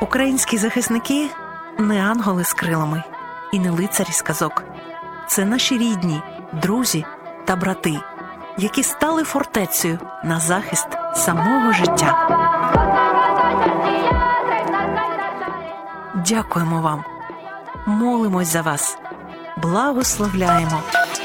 Українські захисники не ангели з крилами і не лицарі з казок. Це наші рідні, друзі та брати, які стали фортецею на захист самого життя. Дякуємо вам. Молимось за вас. Благословляємо.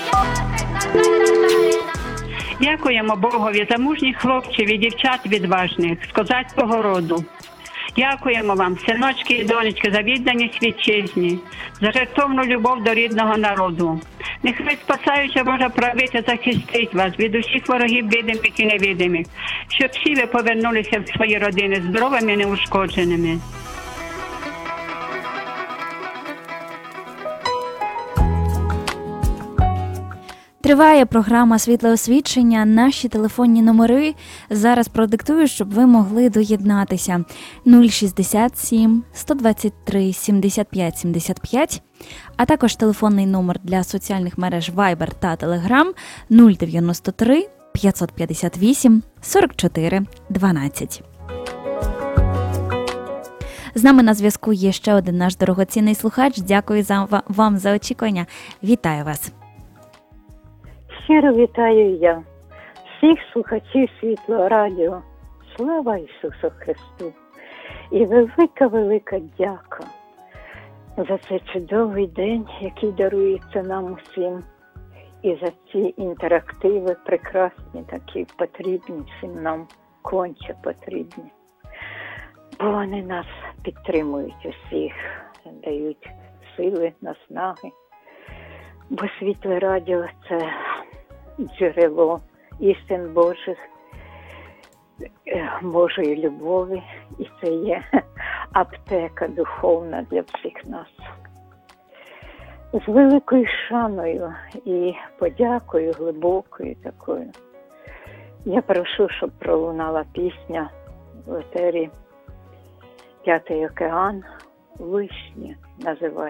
Дякуємо Богові за мужніх хлопців і дівчат відважних з козацького роду. Дякуємо вам, синочки і донечки, за відданість вітчизні, за жертовну любов до рідного народу. Нехай спасаюча Божа правиця захистить вас від усіх ворогів видимих і невидимих, щоб всі ви повернулися в свої родини здоровими і неушкодженими. Триває програма «Світле освічення». Наші телефонні номери зараз продиктую, щоб ви могли доєднатися. 067 123 75 75, а також телефонний номер для соціальних мереж Viber та Telegram 093 558 44 12. З нами на зв'язку є ще один наш дорогоцінний слухач. Дякую вам за очікування. Вітаю вас. Щиро вітаю я всіх слухачів Світлого радіо. Слава Ісусу Христу! І велика дяка за цей чудовий день, який дарується нам усім. І за ці інтерактиви прекрасні, такі потрібні всім нам, конче потрібні. Бо вони нас підтримують усіх, дають сили, наснаги. Бо Світле радіо – це джерело істин Божих, Божої любові, і це є аптека духовна для всіх нас. З великою шаною і подякою глибокою такою я прошу, щоб пролунала пісня в етері «П'ятий океан», «Вишні» називається.